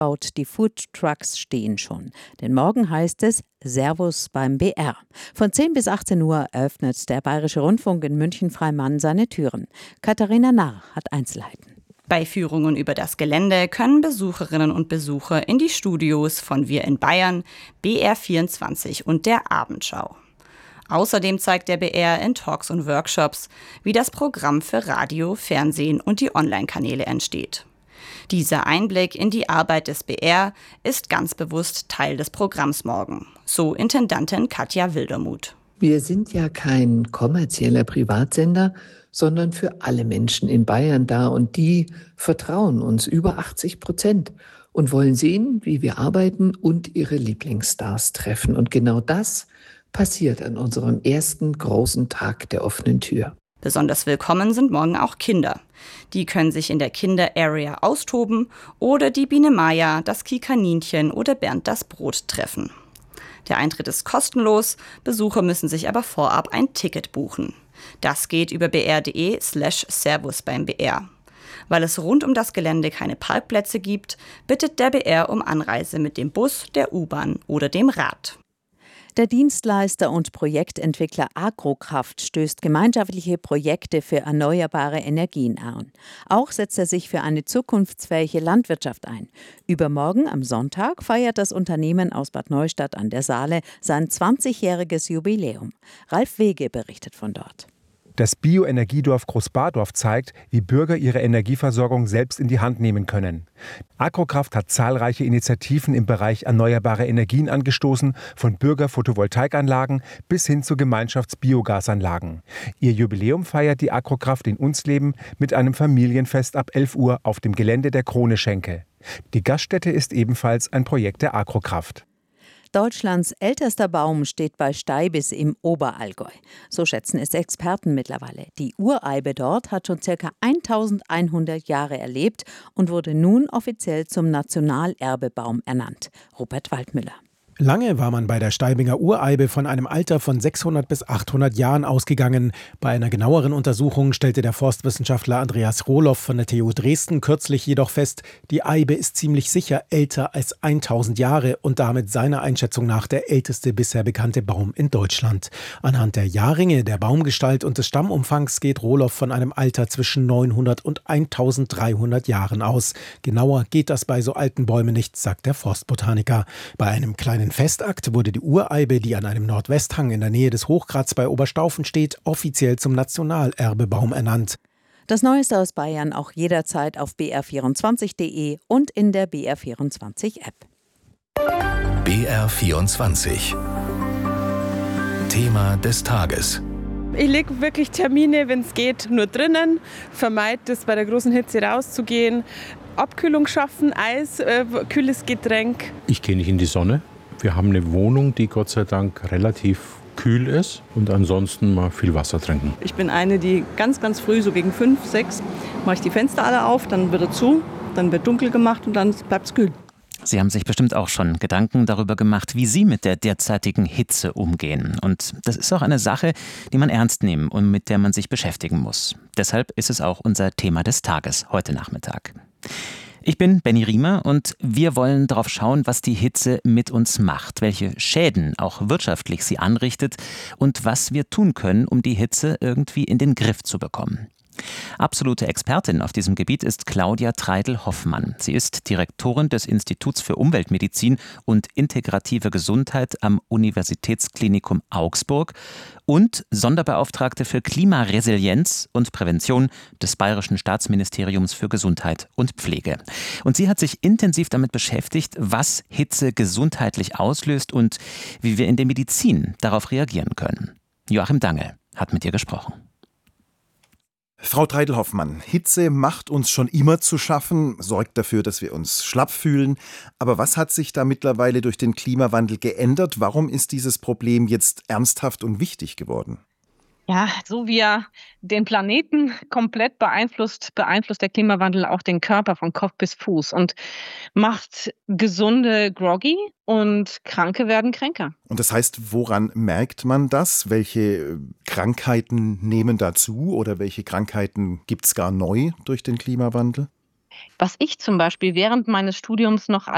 Die Foodtrucks stehen schon. Denn morgen heißt es Servus beim BR. Von 10 bis 18 Uhr eröffnet der Bayerische Rundfunk in München-Freimann seine Türen. Katharina Narr hat Einzelheiten. Bei Führungen über das Gelände können Besucherinnen und Besucher in die Studios von Wir in Bayern, BR24 und der Abendschau. Außerdem zeigt der BR in Talks und Workshops, wie das Programm für Radio, Fernsehen und die Online-Kanäle entsteht. Dieser Einblick in die Arbeit des BR ist ganz bewusst Teil des Programms morgen, so Intendantin Katja Wildermuth. Wir sind ja kein kommerzieller Privatsender, sondern für alle Menschen in Bayern da und die vertrauen uns über 80% und wollen sehen, wie wir arbeiten und ihre Lieblingsstars treffen. Und genau das passiert an unserem ersten großen Tag der offenen Tür. Besonders willkommen sind morgen auch Kinder. Die können sich in der Kinder-Area austoben oder die Biene Maya, das Kikaninchen oder Bernd das Brot treffen. Der Eintritt ist kostenlos, Besucher müssen sich aber vorab ein Ticket buchen. Das geht über br.de/Servus beim BR. Weil es rund um das Gelände keine Parkplätze gibt, bittet der BR um Anreise mit dem Bus, der U-Bahn oder dem Rad. Der Dienstleister und Projektentwickler Agrokraft stößt gemeinschaftliche Projekte für erneuerbare Energien an. Auch setzt er sich für eine zukunftsfähige Landwirtschaft ein. Übermorgen am Sonntag feiert das Unternehmen aus Bad Neustadt an der Saale sein 20-jähriges Jubiläum. Ralf Wege berichtet von dort. Das Bioenergiedorf Großbadorf zeigt, wie Bürger ihre Energieversorgung selbst in die Hand nehmen können. Agrokraft hat zahlreiche Initiativen im Bereich erneuerbare Energien angestoßen, von Bürger-Photovoltaikanlagen bis hin zu Gemeinschaftsbiogasanlagen. Ihr Jubiläum feiert die Agrokraft in Unsleben mit einem Familienfest ab 11 Uhr auf dem Gelände der Krone Schenke. Die Gaststätte ist ebenfalls ein Projekt der Agrokraft. Deutschlands ältester Baum steht bei Steibis im Oberallgäu. So schätzen es Experten mittlerweile. Die Ureibe dort hat schon ca. 1100 Jahre erlebt und wurde nun offiziell zum Nationalerbebaum ernannt. Rupert Waldmüller. Lange war man bei der Steibinger Ureibe von einem Alter von 600 bis 800 Jahren ausgegangen. Bei einer genaueren Untersuchung stellte der Forstwissenschaftler Andreas Rohloff von der TU Dresden kürzlich jedoch fest, die Eibe ist ziemlich sicher älter als 1000 Jahre und damit seiner Einschätzung nach der älteste bisher bekannte Baum in Deutschland. Anhand der Jahrringe, der Baumgestalt und des Stammumfangs geht Rohloff von einem Alter zwischen 900 und 1300 Jahren aus. Genauer geht das bei so alten Bäumen nicht, sagt der Forstbotaniker. Bei einem kleinen Festakt wurde die Ureibe, die an einem Nordwesthang in der Nähe des Hochgratz bei Oberstaufen steht, offiziell zum Nationalerbebaum ernannt. Das Neueste aus Bayern auch jederzeit auf br24.de und in der BR24-App. BR24 Thema des Tages. Ich lege wirklich Termine, wenn es geht, nur drinnen. Vermeide es, bei der großen Hitze rauszugehen. Abkühlung schaffen, Eis, kühles Getränk. Ich gehe nicht in die Sonne. Wir haben eine Wohnung, die Gott sei Dank relativ kühl ist und ansonsten mal viel Wasser trinken. Ich bin eine, die ganz früh, so gegen 5, 6, mache ich die Fenster alle auf, dann wird er zu, dann wird dunkel gemacht und dann bleibt es kühl. Sie haben sich bestimmt auch schon Gedanken darüber gemacht, wie Sie mit der derzeitigen Hitze umgehen. Und das ist auch eine Sache, die man ernst nehmen und mit der man sich beschäftigen muss. Deshalb ist es auch unser Thema des Tages heute Nachmittag. Ich bin Benny Riemer und wir wollen darauf schauen, was die Hitze mit uns macht, welche Schäden auch wirtschaftlich sie anrichtet und was wir tun können, um die Hitze irgendwie in den Griff zu bekommen. Absolute Expertin auf diesem Gebiet ist Claudia Treidel-Hoffmann. Sie ist Direktorin des Instituts für Umweltmedizin und integrative Gesundheit am Universitätsklinikum Augsburg und Sonderbeauftragte für Klimaresilienz und Prävention des Bayerischen Staatsministeriums für Gesundheit und Pflege. Und sie hat sich intensiv damit beschäftigt, was Hitze gesundheitlich auslöst und wie wir in der Medizin darauf reagieren können. Joachim Dangel hat mit ihr gesprochen. Frau Treidel-Hoffmann, Hitze macht uns schon immer zu schaffen, sorgt dafür, dass wir uns schlapp fühlen. Aber was hat sich da mittlerweile durch den Klimawandel geändert? Warum ist dieses Problem jetzt ernsthaft und wichtig geworden? Ja, so wie er den Planeten komplett beeinflusst der Klimawandel auch den Körper von Kopf bis Fuß und macht Gesunde groggy und Kranke werden kränker. Und das heißt, woran merkt man das? Welche Krankheiten nehmen dazu oder welche Krankheiten gibt es gar neu durch den Klimawandel? Was ich zum Beispiel während meines Studiums noch